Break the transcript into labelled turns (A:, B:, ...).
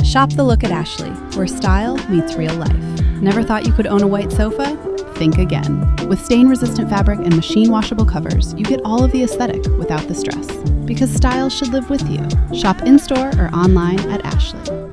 A: Shop the look at Ashley, where style meets real life. Never thought you could own a white sofa? Think again. With stain-resistant fabric and machine-washable covers, you get all of the aesthetic without the stress. Because style should live with you. Shop in-store or online at Ashley.